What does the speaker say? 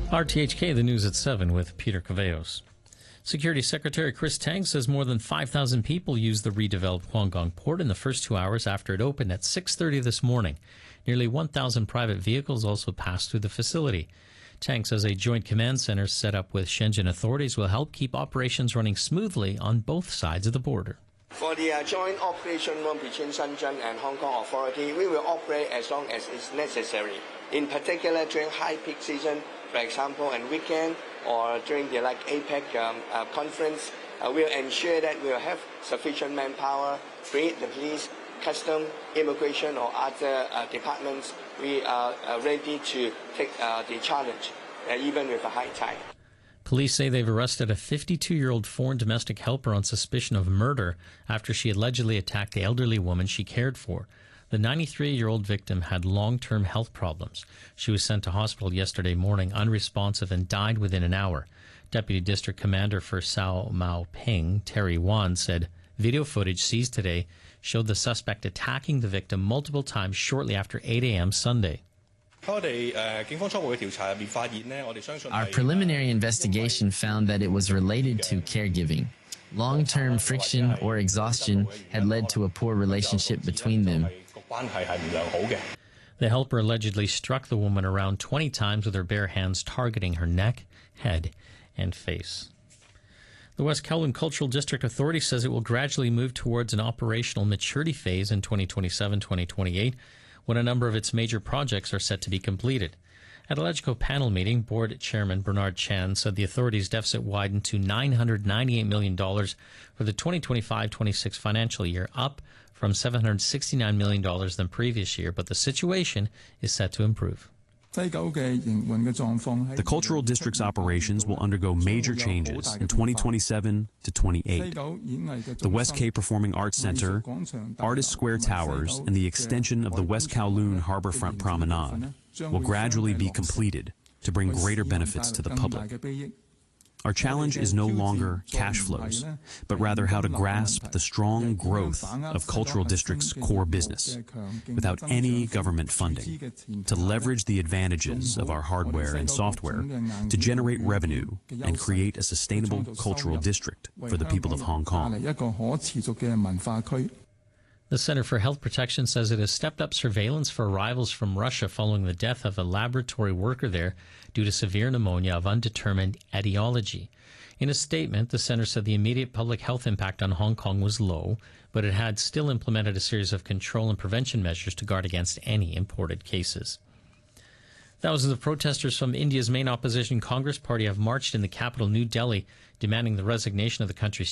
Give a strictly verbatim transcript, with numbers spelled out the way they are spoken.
R T H K, the news at seven with Peter Caveos. Security Secretary Chris Tang says more than five thousand people used the redeveloped Huanggang port in the first two hours after it opened at six thirty this morning. Nearly one thousand private vehicles also passed through the facility. Tang says a joint command center set up with Shenzhen authorities will help keep operations running smoothly on both sides of the border. For the uh, joint operation room between Shenzhen and Hong Kong authority, we will operate as long as it's necessary. In particular, during high peak season, for example, on weekend or during the like APEC um, uh, conference, uh, we'll ensure that we'll have sufficient manpower, be it the police, custom, immigration, or other uh, departments. We are uh, ready to take uh, the challenge, uh, even with a high tide. Police say they've arrested a fifty-two-year-old foreign domestic helper on suspicion of murder after she allegedly attacked the elderly woman she cared for. The ninety-three-year-old victim had long-term health problems. She was sent to hospital yesterday morning unresponsive and died within an hour. Deputy District Commander for Sao Mau Ping, Terry Wan, said video footage seized today showed the suspect attacking the victim multiple times shortly after eight a.m. Sunday. Our preliminary investigation found that it was related to caregiving. Long-term friction or exhaustion had led to a poor relationship between them. The helper allegedly struck the woman around twenty times with her bare hands, targeting her neck, head, and face. The West Kowloon Cultural District Authority says it will gradually move towards an operational maturity phase in twenty twenty-seven twenty twenty-eight, when a number of its major projects are set to be completed. At a LegCo panel meeting, Board Chairman Bernard Chan said the authority's deficit widened to nine hundred ninety-eight million dollars for the twenty twenty-five twenty-six financial year, up from seven hundred sixty-nine million dollars than previous year, but the situation is set to improve. The Cultural District's operations will undergo major changes in twenty twenty-seven to twenty-eight. The West K Performing Arts Center, Artist Square Towers, and the extension of the West Kowloon Harborfront Promenade will gradually be completed to bring greater benefits to the public. Our challenge is no longer cash flows, but rather how to grasp the strong growth of Cultural District's core business without any government funding, to leverage the advantages of our hardware and software to generate revenue and create a sustainable cultural district for the people of Hong Kong. The Center for Health Protection says it has stepped up surveillance for arrivals from Russia following the death of a laboratory worker there due to severe pneumonia of undetermined etiology. In a statement, the center said the immediate public health impact on Hong Kong was low, but it had still implemented a series of control and prevention measures to guard against any imported cases. Thousands of protesters from India's main opposition Congress Party have marched in the capital, New Delhi, demanding the resignation of the country's